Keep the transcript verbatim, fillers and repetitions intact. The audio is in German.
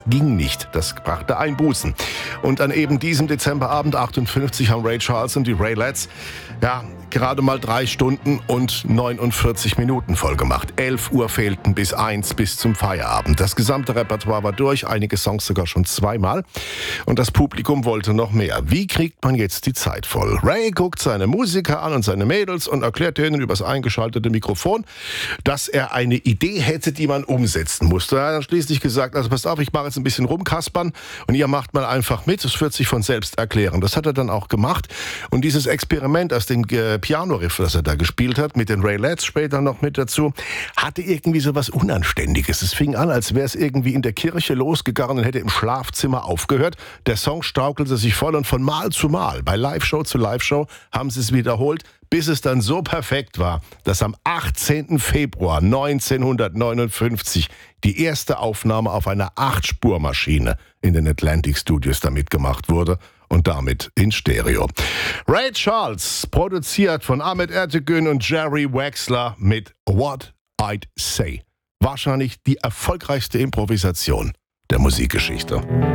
ging nicht. Das brachte Einbußen. Und an eben diesem Dezemberabend achtundfünfzig haben Ray Charles und die Raelettes ja gerade mal drei Stunden und neunundvierzig Minuten voll gemacht. elf Uhr fehlten bis eins bis zum Feierabend. Das gesamte Repertoire war durch, einige Songs sogar schon zweimal. Und das Publikum wollte noch mehr. Wie kriegt man jetzt die Zeit voll? Ray guckt seine Musiker an und seine Mädels und erklärt denen übers eingeschaltete Mikrofon, dass er eine Idee hätte, die man umsetzen musste. Er hat dann schließlich gesagt, also passt auf, ich mache jetzt ein bisschen rumkaspern und ihr macht mal einfach mit, es wird sich von selbst erklären. Das hat er dann auch gemacht und dieses Experiment aus dem äh, Piano-Riff, das er da gespielt hat, mit den Raelettes später noch mit dazu, hatte irgendwie so was Unanständiges. Es fing an, als wäre es irgendwie in der Kirche losgegangen und hätte im Schlafzimmer aufgehört. Der Song staukelte sich voll und von Mal zu Mal, bei Live-Show zu Live-Show, haben sie es wiederholt, bis es dann so perfekt war, dass am achtzehnten Februar neunzehnhundertneunundfünfzig die erste Aufnahme auf einer acht-Spur-Maschine in den Atlantic Studios damit gemacht wurde und damit in Stereo. Ray Charles, produziert von Ahmet Ertegün und Jerry Wexler mit What I'd Say. Wahrscheinlich die erfolgreichste Improvisation der Musikgeschichte.